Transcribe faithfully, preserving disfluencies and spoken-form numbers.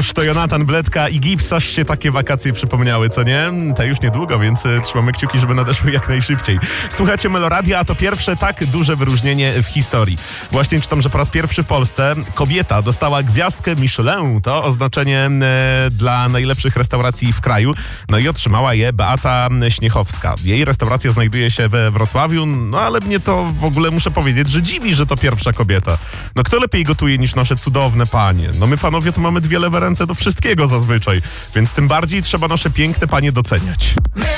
Cóż, to Jonatan Bledka i Gibbs, aż się takie wakacje przypomniały, co nie? Te już niedługo, więc y, trzymamy kciuki, żeby nadeszły jak najszybciej. Słuchajcie Meloradia, a to pierwsze tak duże wyróżnienie w historii. Właśnie czytam, że po raz pierwszy w Polsce kobieta dostała gwiazdkę Michelin, to oznaczenie y, dla najlepszych restauracji w kraju. No i otrzymała je Beata Śniechowska. Jej restauracja znajduje się we Wrocławiu, no ale mnie to w ogóle muszę powiedzieć, że dziwi, że to pierwsza kobieta. No kto lepiej gotuje niż nasze cudowne panie? No my panowie to mamy dwie lewe ręce do wszystkiego zazwyczaj, więc tym bardziej trzeba nasze piękne panie doceniać.